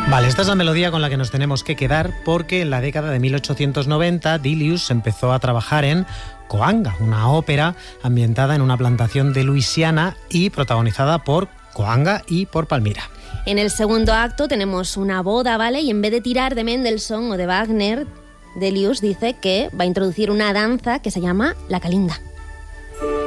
Vale, esta es la melodía con la que nos tenemos que quedar porque en la década de 1890 Delius empezó a trabajar en Coanga, una ópera ambientada en una plantación de Luisiana y protagonizada por Coanga y por Palmira. En el segundo acto tenemos una boda, ¿vale? Y en vez de tirar de Mendelssohn o de Wagner, Delius dice que va a introducir una danza que se llama la calinda.